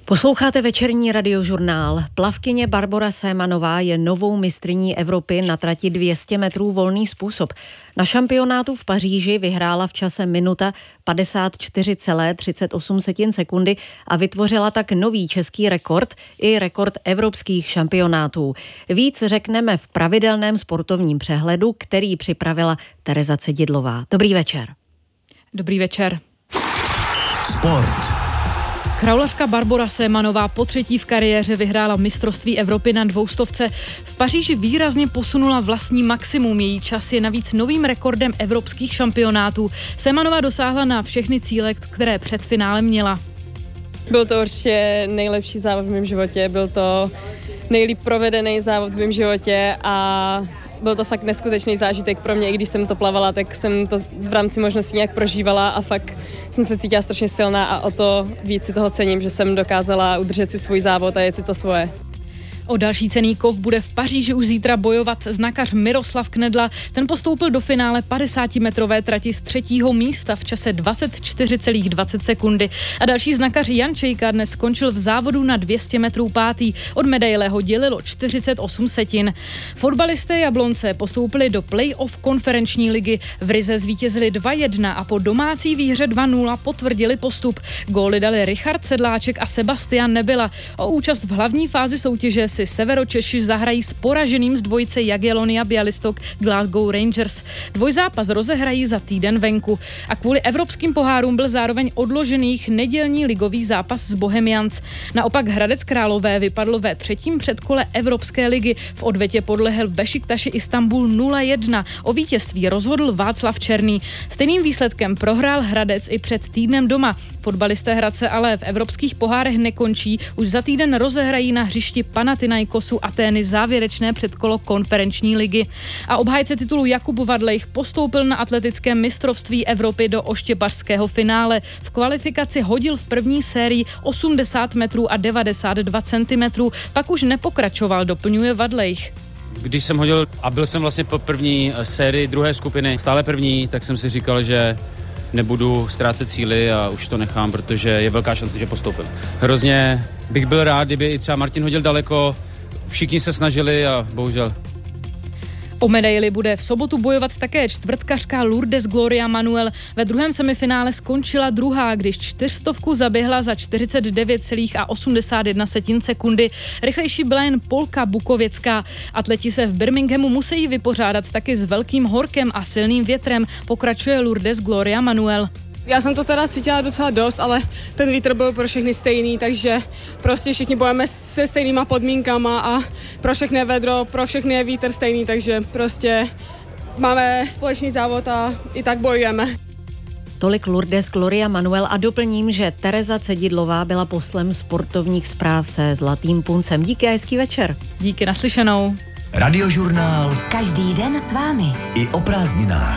Posloucháte večerní radiožurnál. Plavkyně Barbora Sémanová je novou mistryní Evropy na trati 200 metrů volný způsob. Na šampionátu v Paříži vyhrála v čase minuta 54,38 sekundy a vytvořila tak nový český rekord i rekord evropských šampionátů. Víc řekneme v pravidelném sportovním přehledu, který připravila Tereza Cedidlová. Dobrý večer. Dobrý večer. Sport. Kraulařka Barbora Sémanová po třetí v kariéře vyhrála mistrovství Evropy na 200. V Paříži výrazně posunula vlastní maximum. Její čas je navíc novým rekordem evropských šampionátů. Sémanová dosáhla na všechny cíle, které před finálem měla. Byl to určitě nejlepší závod v mém životě, byl to nejlíp provedený závod v mém životě a byl to fakt neskutečný zážitek pro mě, i když jsem to plavala, tak jsem to v rámci možností nějak prožívala a fakt jsem se cítila strašně silná a o to víc si toho cením, že jsem dokázala udržet si svůj závod a jet si to svoje. O další cenný kov bude v Paříži už zítra bojovat znakař Miroslav Knedla. Ten postoupil do finále 50-metrové trati z 3. místa v čase 24,20 sekundy. A další znakař Jan Čejka dnes skončil v závodu na 200 metrů 5. Od medaile ho dělilo 48 setin. Fotbalisté Jablonce postoupili do play-off konferenční ligy. V Rize zvítězili 2-1 a po domácí výhře 2-0 potvrdili postup. Góly dali Richard Sedláček a Sebastian Nebyla. O účast v hlavní fázi soutěže si Severočeši zahrají s poraženým z dvojice Jagiellonia Białystok Glasgow Rangers. Dvojzápas rozehrají za týden venku. A kvůli evropským pohárům byl zároveň odložených nedělní ligový zápas s Bohemians. Naopak Hradec Králové vypadl ve třetím předkole Evropské ligy. V odvetě podlehl Bešiktaši Istanbul 0-1. O vítězství rozhodl Václav Černý. Stejným výsledkem prohrál Hradec i před týdnem doma. Fotbalisté Hradce ale v evropských pohárech nekončí. Už za týden rozehrají na hřišti Panathinaikosu Atény závěrečné předkolo konferenční ligy. A obhájce titulu Jakub Vadlejch postoupil na atletickém mistrovství Evropy do oštěpařského finále. V kvalifikaci hodil v první sérii 80 metrů a 92 centimetrů, pak už nepokračoval, doplňuje Vadlejch. Když jsem hodil a byl jsem vlastně po první sérii druhé skupiny, stále první, tak jsem si říkal, že nebudu ztrácet síly a už to nechám, protože je velká šance, že postoupil. Hrozně bych byl rád, kdyby i třeba Martin hodil daleko, všichni se snažili a bohužel. O medaili bude v sobotu bojovat také čtvrtkařka Lourdes Gloria Manuel. Ve druhém semifinále skončila druhá, když 400 zaběhla za 49,81 sekundy. Rychlejší byla jen Polka Bukověcká. Atleti se v Birminghamu musí vypořádat taky s velkým horkem a silným větrem, pokračuje Lourdes Gloria Manuel. Já jsem to teda cítila docela dost, ale ten vítr byl pro všechny stejný, takže prostě všichni bojujeme se stejnýma podmínkama a pro všechny je vedro, pro všechny je vítr stejný, takže prostě máme společný závod a i tak bojujeme. Tolik Lourdes Gloria Manuel a doplním, že Tereza Cedidlová byla poslem sportovních zpráv se zlatým puncem. Díky a hezký večer. Díky, naslyšenou. Radiožurnál. Každý den s vámi. I o prázdninách.